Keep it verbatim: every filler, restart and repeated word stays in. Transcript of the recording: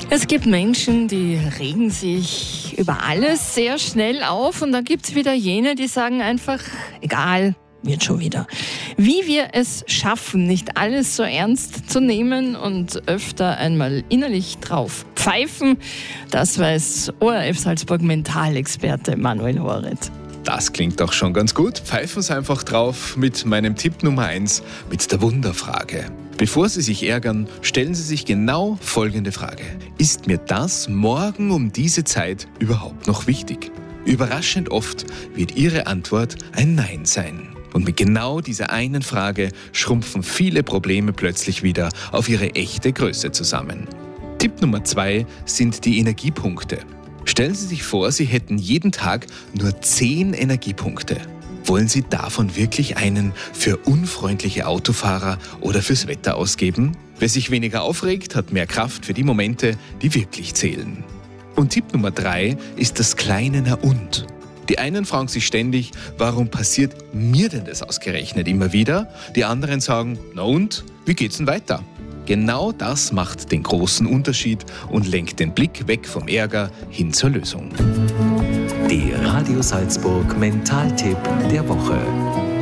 Es gibt Menschen, die regen sich über alles sehr schnell auf und dann gibt es wieder jene, die sagen einfach, egal, wird schon wieder. Wie wir es schaffen, nicht alles so ernst zu nehmen und öfter einmal innerlich drauf pfeifen, das weiß O R F Salzburg Mentalexperte Manuel Horet. Das klingt doch schon ganz gut. Pfeifen Sie einfach drauf mit meinem Tipp Nummer eins, mit der Wunderfrage. Bevor Sie sich ärgern, stellen Sie sich genau folgende Frage. Ist mir das morgen um diese Zeit überhaupt noch wichtig? Überraschend oft wird Ihre Antwort ein Nein sein. Und mit genau dieser einen Frage schrumpfen viele Probleme plötzlich wieder auf ihre echte Größe zusammen. Tipp Nummer zwei sind die Energiepunkte. Stellen Sie sich vor, Sie hätten jeden Tag nur zehn Energiepunkte. Wollen Sie davon wirklich einen für unfreundliche Autofahrer oder fürs Wetter ausgeben? Wer sich weniger aufregt, hat mehr Kraft für die Momente, die wirklich zählen. Und Tipp Nummer drei ist das kleine Na und. Die einen fragen sich ständig, warum passiert mir denn das ausgerechnet immer wieder? Die anderen sagen, na und, wie geht's denn weiter? Genau das macht den großen Unterschied und lenkt den Blick weg vom Ärger hin zur Lösung. Die Radio Salzburg Mentaltipp der Woche.